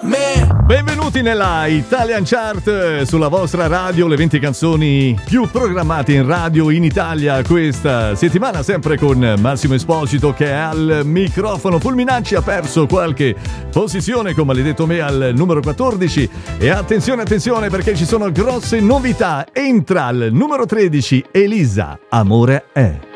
Benvenuti nella Italian Chart, sulla vostra radio, le 20 canzoni più programmate in radio in Italia questa settimana, sempre con Massimo Esposito che è al microfono. Fulminacci ha perso qualche posizione con Maledetto Me al numero 14 e attenzione perché ci sono grosse novità. Entra al numero 13 Elisa, Amore è.